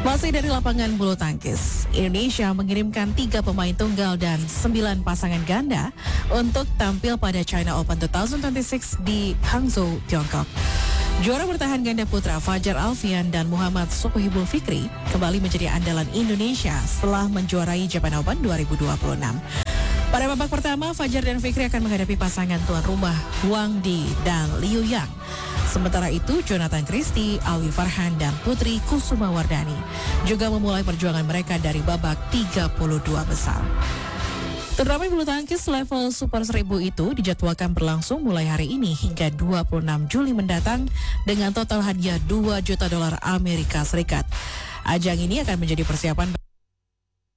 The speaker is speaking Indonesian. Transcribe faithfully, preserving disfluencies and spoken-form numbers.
Masih dari lapangan bulu tangkis, Indonesia mengirimkan tiga pemain tunggal dan sembilan pasangan ganda untuk tampil pada China Open dua ribu dua puluh enam di Hangzhou, Tiongkok. Juara bertahan ganda putra Fajar Alfian dan Muhammad Sohibul Fikri kembali menjadi andalan Indonesia setelah menjuarai Japan Open dua ribu dua puluh enam. Pada babak pertama, Fajar dan Fikri akan menghadapi pasangan tuan rumah Wang Di dan Liu Yang. Sementara itu, Jonathan Christie, Alwi Farhan, dan Putri Kusuma Wardani juga memulai perjuangan mereka dari babak tiga puluh dua besar. Turnamen bulu tangkis level Super seribu itu dijadwalkan berlangsung mulai hari ini hingga dua puluh enam Juli mendatang dengan total hadiah dua juta dolar Amerika Serikat. Ajang ini akan menjadi persiapan